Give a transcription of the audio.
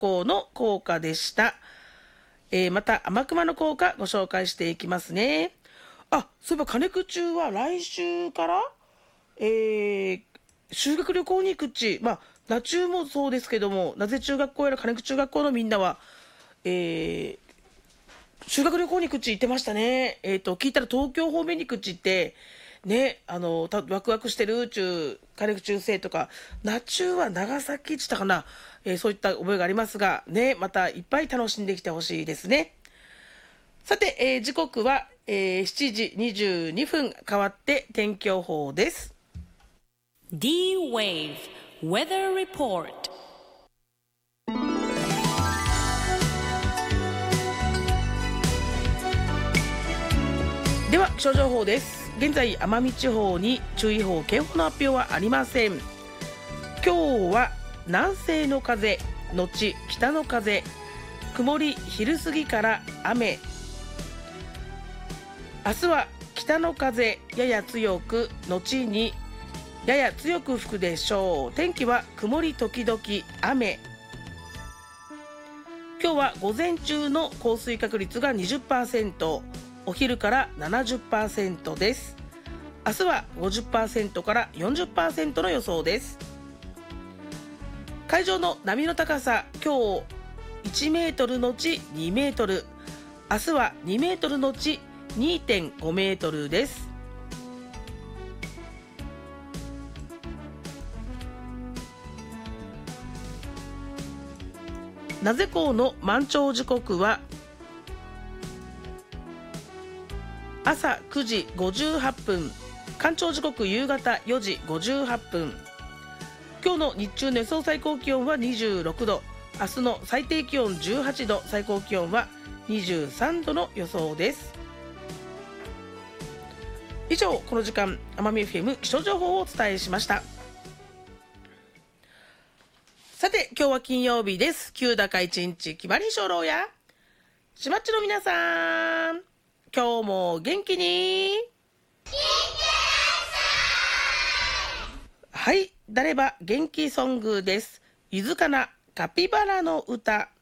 光の効果でした。また天熊の効果ご紹介していきますね。そういえば金久中は来週から、修学旅行に行くっち、ナ中もそうですけども、なぜ中学校やら金久中学校のみんなは、修学旅行に行くっち言ってましたね。聞いたら東京方面に行くっちってね、ワクワクしてる金久中生とか、ナ中は長崎っちったかな、そういった覚えがありますがね、またいっぱい楽しんできてほしいですね。さて、時刻は、7時22分変わって天気予報です。 D-Wave Weather Report。 では気象情報です。現在奄美地方に注意報警報の発表はありません。今日は南西の風のち北の風、曇り、昼過ぎから雨。明日は北の風やや強く後にやや強く吹くでしょう。天気は曇り時々雨。今日は午前中の降水確率が 20%、 お昼から 70% です。明日は 50% から 40% の予想です。海上の波の高さ、今日1メートルのち2メートル、明日は2メートルのち 2.5 メートルです。名瀬港の満潮時刻は朝9時58分、干潮時刻夕方4時58分。今日の日中の予想最高気温は26度、明日の最低気温18度、最高気温は23度の予想です。以上、この時間奄美 FM 気象情報をお伝えしました。さて今日は金曜日です。急高一日決まり鐘楼やしまっちの皆さん、今日も元気にいってらっしゃい。はい、誰ば元気ソングです。ゆずかなカピバラの歌。